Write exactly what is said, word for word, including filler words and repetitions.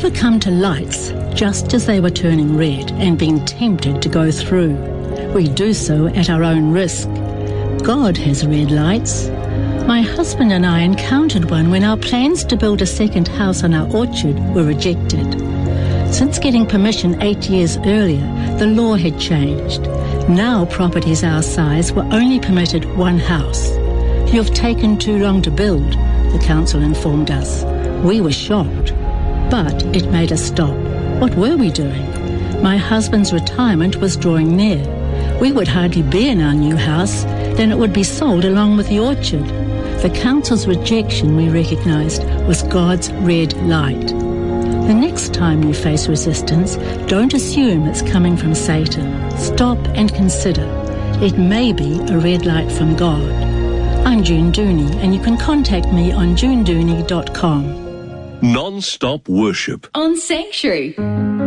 ever come to lights just as they were turning red and been tempted to go through? We do so at our own risk. God has red lights. My husband and I encountered one when our plans to build a second house on our orchard were rejected. Since getting permission eight years earlier, the law had changed. Now properties our size were only permitted one house. You've taken too long to build, the council informed us. We were shocked, but it made us stop. What were we doing? My husband's retirement was drawing near. We would hardly be in our new house, then it would be sold along with the orchard. The council's rejection, we recognised, was God's red light. The next time you face resistance, don't assume it's coming from Satan. Stop and consider. It may be a red light from God. I'm June Dooney, and you can contact me on june dooney dot com. Non-stop worship on Sanctuary.